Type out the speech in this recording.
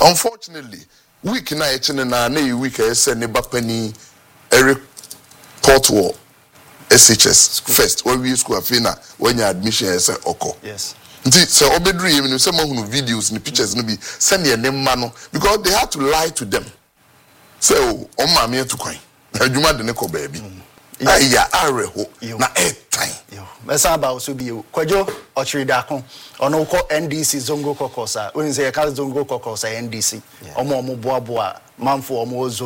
unfortunately week na echene na week ese ne bapani Eric Portwall SHS first when we school afina when your admission ese oko. Yes. Nti so obedru yemi some of videos ni pictures no be send your name man because they had to lie to them. So on mama to kwan. Adwuma de ne ko baby. Aya areho na time. Yo. Mesa ba so bi Kwadwo Ochridakon ono ko NDC Zongo Kokosa. When say ka Zongo Kokosa NDC. Omo boaboa manfo omo